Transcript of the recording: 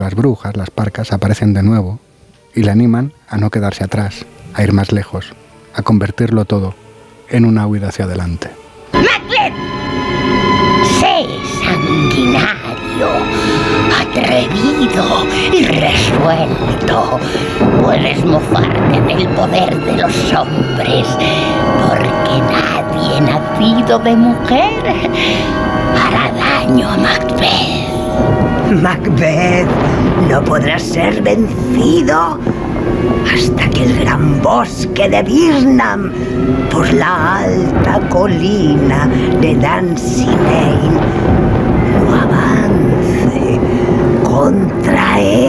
Las brujas, las parcas, aparecen de nuevo y le animan a no quedarse atrás, a ir más lejos, a convertirlo todo en una huida hacia adelante. ¡Macbeth! Sé sanguinario, atrevido y resuelto. Puedes mofarte del poder de los hombres, porque nadie nacido de mujer hará daño a Macbeth. Macbeth no podrá ser vencido hasta que el gran bosque de Birnam, por la alta colina de Dunsinane, no avance contra él.